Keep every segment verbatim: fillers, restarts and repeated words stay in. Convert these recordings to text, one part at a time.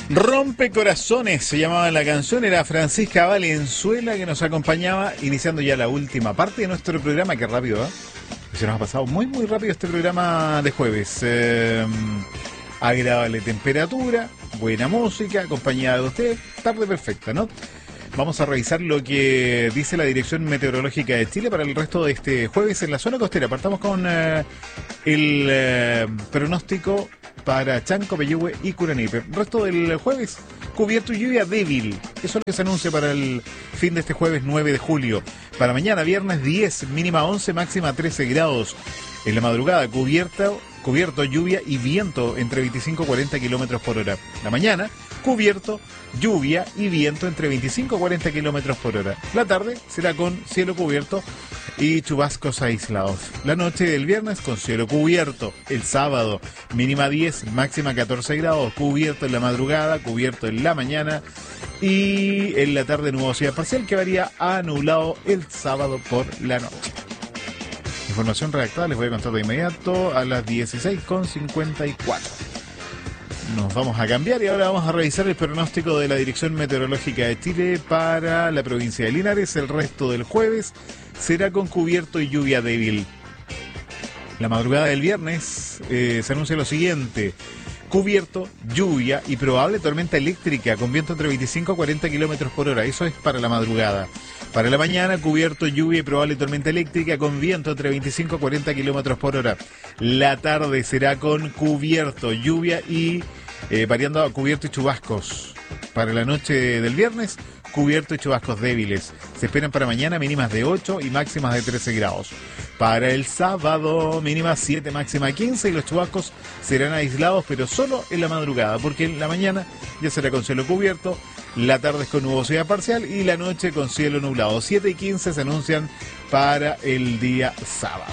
Rompecorazones se llamaba la canción, era Francisca Valenzuela que nos acompañaba iniciando ya la última parte de nuestro programa. Qué rápido, ¿eh? Se nos ha pasado muy muy rápido este programa de jueves. Eh, agradable temperatura, buena música, acompañada de usted, tarde perfecta, ¿no? Vamos a revisar lo que dice la Dirección Meteorológica de Chile para el resto de este jueves en la zona costera. Partamos con eh, el eh, pronóstico para Chanco, Peyúgue y Curanipe. El resto del jueves, cubierto y lluvia débil. Eso es lo que se anuncia para el fin de este jueves nueve de julio. Para mañana, viernes diez, mínima once, máxima trece grados. En la madrugada, cubierto, cubierto, lluvia y viento entre veinticinco y cuarenta kilómetros por hora. La mañana, cubierto, lluvia y viento entre veinticinco y cuarenta kilómetros por hora. La tarde será con cielo cubierto y chubascos aislados. La noche del viernes con cielo cubierto. El sábado, mínima diez, máxima catorce grados. Cubierto en la madrugada, cubierto en la mañana. Y en la tarde nubosidad parcial que varía a nublado el sábado por la noche. Información redactada les voy a contar de inmediato a las dieciséis con cincuenta y cuatro. Nos vamos a cambiar y ahora vamos a revisar el pronóstico de la Dirección Meteorológica de Chile para la provincia de Linares. El resto del jueves será con cubierto y lluvia débil. La madrugada del viernes eh, se anuncia lo siguiente: cubierto, lluvia y probable tormenta eléctrica con viento entre veinticinco y cuarenta kilómetros por hora. Eso es para la madrugada. Para la mañana, cubierto, lluvia y probable tormenta eléctrica con viento entre veinticinco y cuarenta kilómetros por hora. La tarde será con cubierto, lluvia y eh, variando a cubierto y chubascos. Para la noche del viernes, cubierto y chubascos débiles. Se esperan para mañana mínimas de ocho y máximas de trece grados. Para el sábado, mínima siete, máxima quince y los chubascos serán aislados, pero solo en la madrugada, porque en la mañana ya será con cielo cubierto, la tarde es con nubosidad parcial y la noche con cielo nublado. siete y quince se anuncian para el día sábado.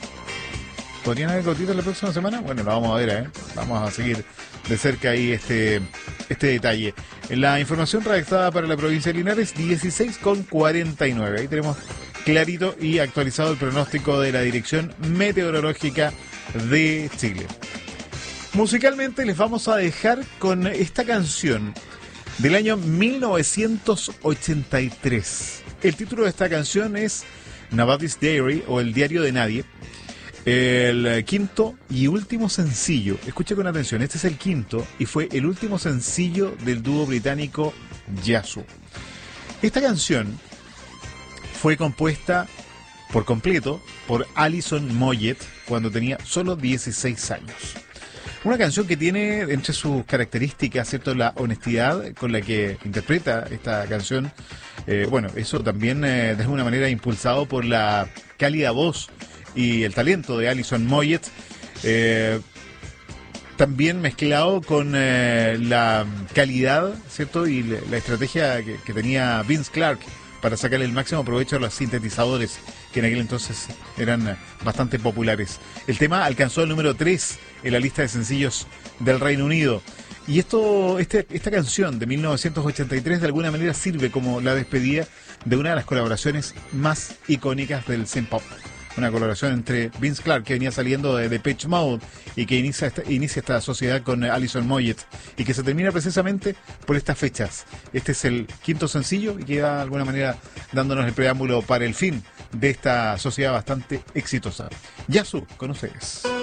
¿Podrían haber gotitas la próxima semana? Bueno, lo vamos a ver, ¿eh? Vamos a seguir de cerca ahí este, este detalle. En la información redactada para la provincia de Linares, dieciséis con cuarenta y nueve. Ahí tenemos clarito y actualizado el pronóstico de la Dirección Meteorológica de Chile. Musicalmente les vamos a dejar con esta canción del año mil novecientos ochenta y tres. El título de esta canción es Nobody's Diary o El Diario de Nadie. El quinto y último sencillo, escuche con atención, este es el quinto y fue el último sencillo del dúo británico Yazoo. Esta canción fue compuesta por completo por Alison Moyet cuando tenía solo dieciséis años. Una canción que tiene entre sus características, ¿cierto?, la honestidad con la que interpreta esta canción. Eh, bueno, eso también eh, de alguna manera impulsado por la cálida voz y el talento de Alison Moyet, eh, también mezclado con eh, la calidad, ¿cierto?, y la, la estrategia que, que tenía Vince Clarke para sacarle el máximo provecho a los sintetizadores, que en aquel entonces eran bastante populares. El tema alcanzó el número tres en la lista de sencillos del Reino Unido. Y esto, este, esta canción de mil novecientos ochenta y tres de alguna manera sirve como la despedida de una de las colaboraciones más icónicas del synth pop. Una colaboración entre Vince Clarke, que venía saliendo de Depeche Mode y que inicia esta, inicia esta sociedad con Alison Moyet y que se termina precisamente por estas fechas. Este es el quinto sencillo y queda de alguna manera dándonos el preámbulo para el fin de esta sociedad bastante exitosa. Yazoo con ustedes.